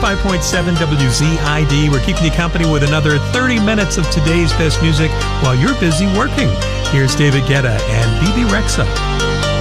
105.7 WZID. We're keeping you company with another 30 minutes of today's best music while you're busy working. Here's David Guetta and Bebe Rexha.